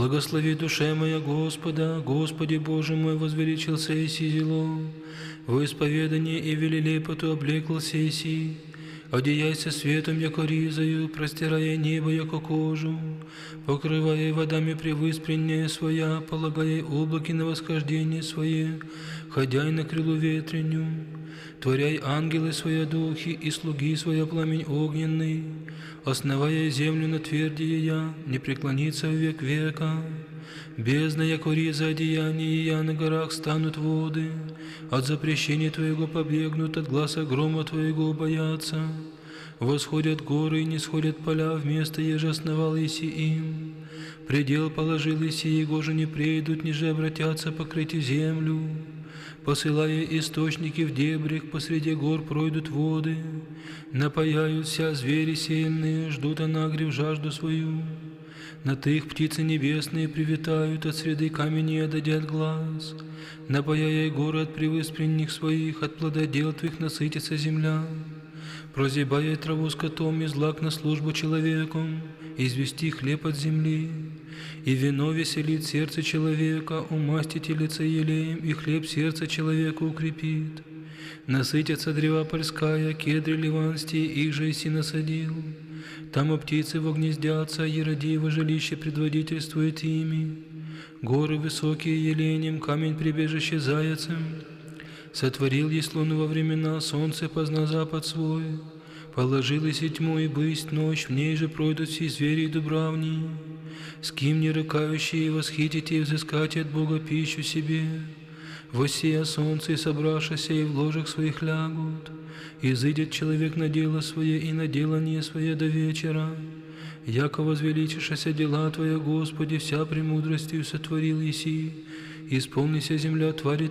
Благослови душе моя Господа, Господи Боже мой, возвеличился еси зело, во исповедание и велилепоту облеклся еси, одеяйся светом, яко ризою, простирая небо, яко кожу, покрывая водами превыспреннее своя, полагая облаки на восхождение свое, ходяй на крылу ветреню, творяй ангелы свои духи и слуги своя пламень огненный, основая землю на тверди я, не преклонится в век века. Бездна, яко риза одеяния, я на горах станут воды, от запрещения Твоего побегнут, от гласа грома Твоего боятся. Восходят горы и не сходят поля, вместо еже основал еси им. Предел положил еси, его же не прейдут, ниже обратятся покрыть землю. Посылая источники в дебрях, посреди гор пройдут воды, напаяются звери сильные, ждут анагрев жажду свою. На их птицы небесные привитают, от среды каменей отойдят глаз. Напаяя горы от превыспренних своих, от плододел Твоих насытится земля. Прозябая траву скотом и злак на службу человеку, извести хлеб от земли. И вино веселит сердце человека, умастите лица елеем, и хлеб сердца человека укрепит. Насытятся древа польская, кедры ливанские, их же иси насадил. Там и птицы вогнездятся, еродиево жилище предводительствует ими. Горы высокие еленем, камень прибежище заяцем. Сотворил есть луну во времена, солнце позна запад свой. Положил и тьму, и бысть ночь, в ней же пройдут все звери и дубравни. С кем не рыкающие восхитите и взыскать от Бога пищу себе. Воссия солнце и собравшися, и в ложах своих лягут. Изыдет человек на дело свое и на делание свое до вечера. Яко возвеличишься дела Твоя, Господи, вся премудростью сотворил еси. Исполнися земля твари